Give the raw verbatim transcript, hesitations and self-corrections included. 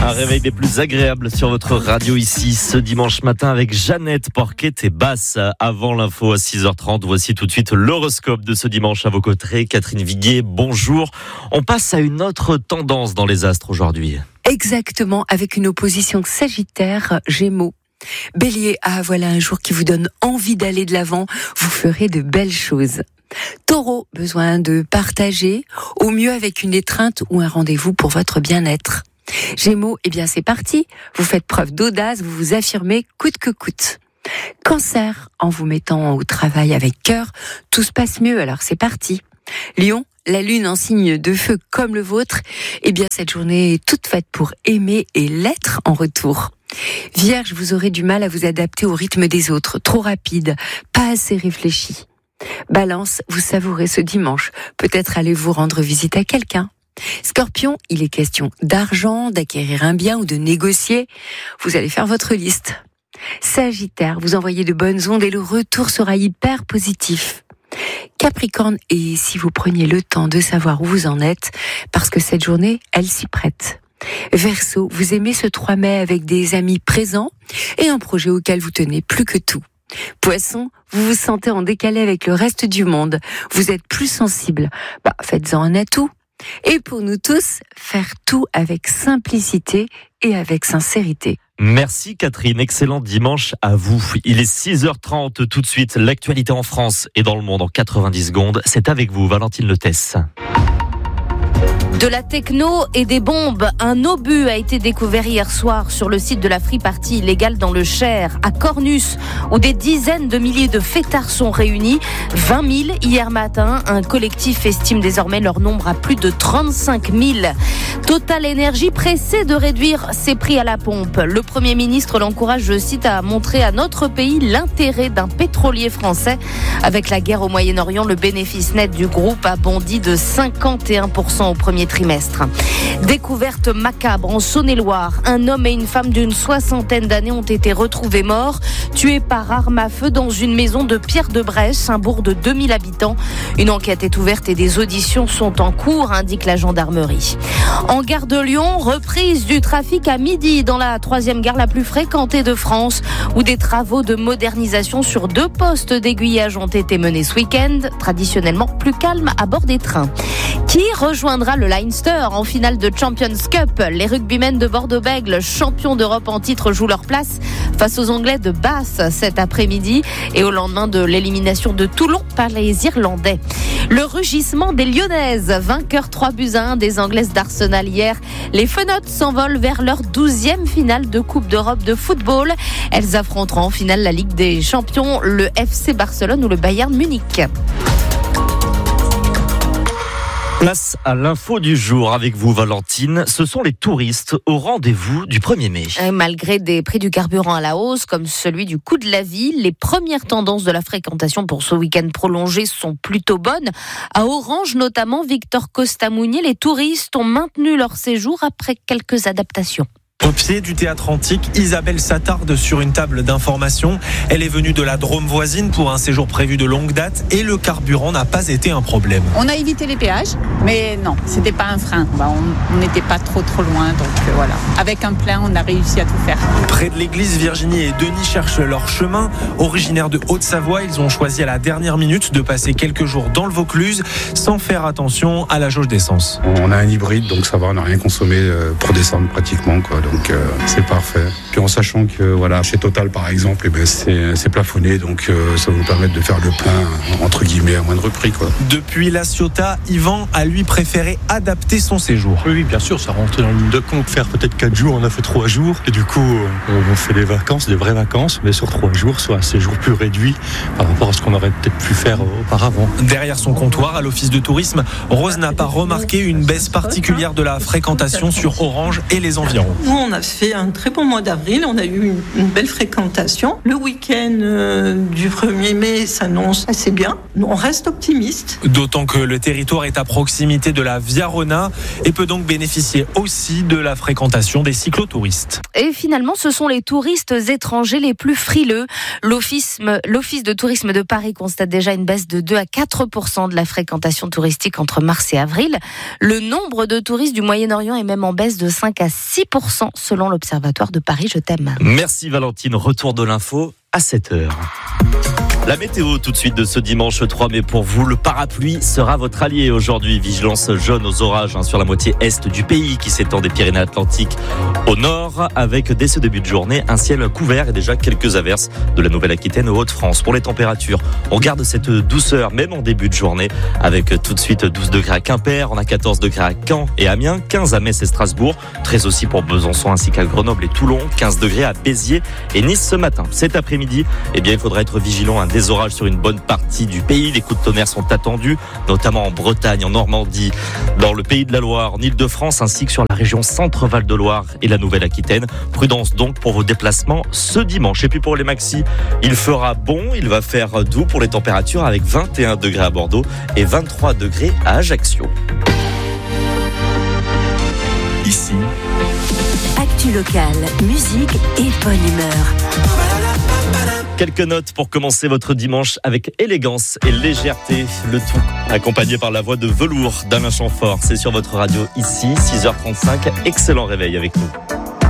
Un réveil des plus agréables sur votre radio ici ce dimanche matin avec Jeannette Porquet et Basse. Avant l'info à six heures trente, voici tout de suite l'horoscope de ce dimanche à vos côtés. Catherine Viguier, bonjour. On passe à une autre tendance dans les astres aujourd'hui. Exactement, avec une opposition Sagittaire, Gémeaux. Bélier, ah voilà un jour qui vous donne envie d'aller de l'avant, vous ferez de belles choses. Taureau, besoin de partager, au mieux avec une étreinte ou un rendez-vous pour votre bien-être. Gémeaux, eh bien c'est parti, vous faites preuve d'audace, vous vous affirmez coûte que coûte. Cancer, en vous mettant au travail avec cœur, tout se passe mieux, alors c'est parti. Lion, la lune en signe de feu comme le vôtre, eh bien cette journée est toute faite pour aimer et l'être en retour. Vierge, vous aurez du mal à vous adapter au rythme des autres, trop rapide, pas assez réfléchi. Balance, vous savourez ce dimanche, peut-être allez vous rendre visite à quelqu'un. Scorpion, il est question d'argent, d'acquérir un bien ou de négocier. Vous allez faire votre liste. Sagittaire, vous envoyez de bonnes ondes et le retour sera hyper positif. Capricorne, et si vous preniez le temps de savoir où vous en êtes, parce que cette journée, elle s'y prête. Verseau, vous aimez ce trois mai avec des amis présents et un projet auquel vous tenez plus que tout. Poisson, vous vous sentez en décalé avec le reste du monde. Vous êtes plus sensible. Bah, faites-en un atout. Et pour nous tous, faire tout avec simplicité et avec sincérité. Merci Catherine, excellent dimanche à vous. Il est six heures trente tout de suite, l'actualité en France et dans le monde en quatre-vingt-dix secondes. C'est avec vous, Valentine Letesse. De la techno et des bombes. Un obus a été découvert hier soir sur le site de la free party illégale dans le Cher, à Cornus, où des dizaines de milliers de fêtards sont réunis. vingt mille hier matin. Un collectif estime désormais leur nombre à plus de trente-cinq mille. Total Énergie pressé de réduire ses prix à la pompe. Le Premier ministre l'encourage, je cite, à montrer à notre pays l'intérêt d'un pétrolier français. Avec la guerre au Moyen-Orient, le bénéfice net du groupe a bondi de cinquante et un pour cent au premier trimestre. Découverte macabre en Saône-et-Loire. Un homme et une femme d'une soixantaine d'années ont été retrouvés morts, tués par arme à feu dans une maison de Pierre-de-Bresse, un bourg de deux mille habitants. Une enquête est ouverte et des auditions sont en cours, indique la gendarmerie. En gare de Lyon, reprise du trafic à midi dans la troisième gare la plus fréquentée de France, où des travaux de modernisation sur deux postes d'aiguillage ont été menés ce week-end, traditionnellement plus calme à bord des trains. Qui rejoindra le Leinster en finale de Champions Cup? Les rugbymen de Bordeaux-Bègles, champions d'Europe en titre, jouent leur place face aux Anglais de Bath cet après-midi et au lendemain de l'élimination de Toulon par les Irlandais. Le rugissement des Lyonnaises, vainqueurs trois buts à un des Anglaises d'Arsenal hier. Les Fenotes s'envolent vers leur douzième finale de Coupe d'Europe de football. Elles affronteront en finale la Ligue des Champions, le F C Barcelone ou le Bayern Munich. Place à l'info du jour avec vous Valentine. Ce sont les touristes au rendez-vous du premier mai. Et malgré des prix du carburant à la hausse, comme celui du coût de la vie, les premières tendances de la fréquentation pour ce week-end prolongé sont plutôt bonnes. À Orange notamment, Victor Costa-Mounier, les touristes ont maintenu leur séjour après quelques adaptations. Au pied du théâtre antique, Isabelle s'attarde sur une table d'information. Elle est venue de la Drôme voisine pour un séjour prévu de longue date et le carburant n'a pas été un problème. On a évité les péages, mais non, c'était pas un frein. Bah, on n'était pas trop trop loin, donc euh, voilà. Avec un plein, on a réussi à tout faire. Près de l'église, Virginie et Denis cherchent leur chemin. Originaires de Haute-Savoie, ils ont choisi à la dernière minute de passer quelques jours dans le Vaucluse sans faire attention à la jauge d'essence. On a un hybride, donc ça va, on n'a rien consommé pour descendre pratiquement, quoi. Donc euh, c'est parfait. Puis en sachant que voilà, chez Total par exemple, eh ben, c'est, c'est plafonné, donc euh, ça va nous permettre de faire le plein entre guillemets à moindre prix, quoi. Depuis La Ciotat, Yvan a lui préféré adapter son séjour. Oui, oui, bien sûr, ça rentre dans le ligne de compte. Faire peut-être quatre jours, on a fait trois jours, et du coup on fait des vacances, des vraies vacances, mais sur trois jours, soit un séjour plus réduit par rapport à ce qu'on aurait peut-être pu faire auparavant. Derrière son comptoir à l'office de tourisme, Rose n'a pas remarqué une baisse particulière de la fréquentation sur Orange et les environs. Nous, on a fait un très bon mois d'avril, on a eu une, une belle fréquentation. Le week-end euh, du premier mai s'annonce assez bien. On reste optimiste. D'autant que le territoire est à proximité de la Via Rona et peut donc bénéficier aussi de la fréquentation des cyclotouristes. Et finalement, ce sont les touristes étrangers les plus frileux. L'office, l'Office de tourisme de Paris constate déjà une baisse de deux à quatre pour cent de la fréquentation touristique entre mars et avril. Le nombre de touristes du Moyen-Orient est même en baisse de cinq à six pour cent selon l'Observatoire de Paris. Je t'aime. Merci Valentine, retour de l'info à sept heures. La météo tout de suite de ce dimanche trois mai pour vous. Le parapluie sera votre allié aujourd'hui. Vigilance jaune aux orages hein, sur la moitié est du pays qui s'étend des Pyrénées-Atlantiques au nord avec dès ce début de journée un ciel couvert et déjà quelques averses de la Nouvelle-Aquitaine aux Hauts-de-France. Pour les températures, on garde cette douceur même en début de journée avec tout de suite douze degrés à Quimper, on a quatorze degrés à Caen et Amiens, quinze à Metz et Strasbourg, treize aussi pour Besançon ainsi qu'à Grenoble et Toulon, quinze degrés à Béziers et Nice ce matin. Cet après-midi, eh bien, il faudra être vigilant à des orages sur une bonne partie du pays. Les coups de tonnerre sont attendus, notamment en Bretagne, en Normandie, dans le Pays de la Loire, en Île-de-France, ainsi que sur la région Centre-Val de Loire et la Nouvelle-Aquitaine. Prudence donc pour vos déplacements ce dimanche. Et puis pour les maxis, il fera bon, il va faire doux pour les températures avec vingt et un degrés à Bordeaux et vingt-trois degrés à Ajaccio. Ici, actu locale, musique et bonne humeur. Quelques notes pour commencer votre dimanche avec élégance et légèreté. Le tout accompagné par la voix de velours d'Alain Chamfort. C'est sur votre radio ici, six heures trente-cinq. Excellent réveil avec nous.